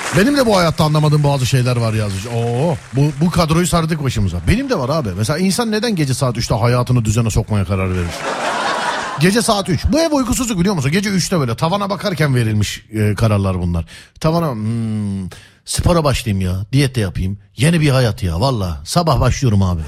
Benim de bu hayatta anlamadığım bazı şeyler var yazmış. Bu kadroyu sardık başımıza. Benim de var abi. Mesela insan neden gece saat 3'te hayatını düzene sokmaya karar verir? Gece saat 3. Bu ev uykusuzluk biliyor musun? Gece 3'te böyle tavana bakarken verilmiş kararlar bunlar. Tavana spora başlayayım ya. Diyet de yapayım. Yeni bir hayat ya valla. Sabah başlıyorum abi.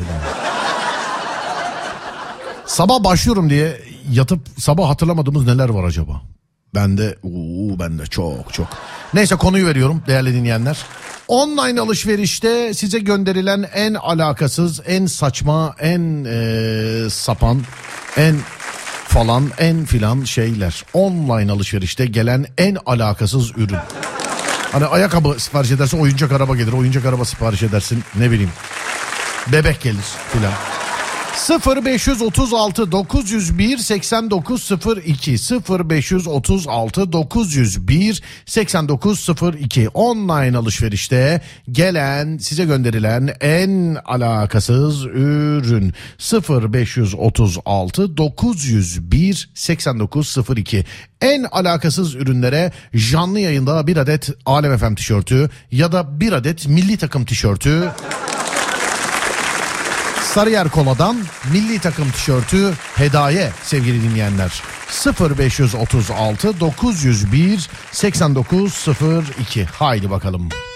Sabah başlıyorum diye yatıp sabah hatırlamadığımız neler var acaba? Bende çok. Neyse konuyu veriyorum değerli dinleyenler. Online alışverişte size gönderilen en alakasız, en saçma, en sapan, en falan, en filan şeyler. Online alışverişte gelen en alakasız ürün. Hani ayakkabı sipariş edersin, oyuncak araba gelir. Oyuncak araba sipariş edersin, ne bileyim. Bebek gelir filan. 0536 901 8902 0536 901 8902 online alışverişte gelen size gönderilen en alakasız ürün 0536 901 8902 en alakasız ürünlere canlı yayında bir adet Alem FM tişörtü ya da bir adet milli takım tişörtü, Sarıyer Kola'dan milli takım tişörtü hediye sevgili dinleyenler. 0536 901 8902 haydi bakalım.